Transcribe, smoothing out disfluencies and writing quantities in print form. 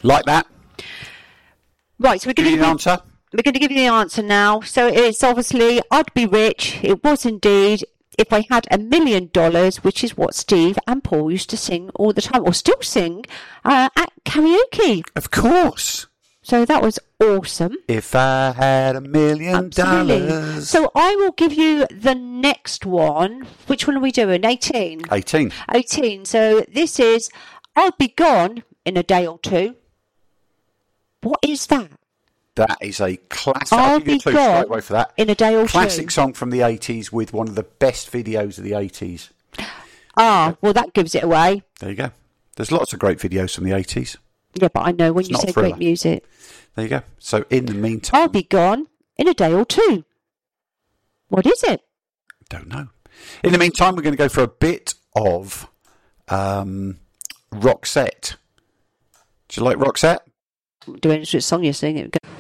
Like that. Right, so we're Give going you an answer. We're going to give you the answer now. So it's obviously, I'd be rich. It was indeed if I had $1 million, which is what Steve and Paul used to sing all the time, or still sing at karaoke. Of course. So that was awesome. If I had $1 million. Absolutely. So I will give you the next one. Which one are we doing? 18? 18. 18. So this is, I'll be gone in a day or two. What is that? That is a classic. I'll I'll give you be two gone straight away for that. in a day or two. Classic song from the 80s with one of the best videos of the 80s. Ah, well, that gives it away. There you go. There's lots of great videos from the 80s. Yeah, but I know when It's you not say Thriller. great music. There you go. So in the meantime... I'll be gone in a day or two. What is it? Don't know. In the meantime, we're going to go for a bit of Roxette. Do you like Roxette? Doing which song you're singing.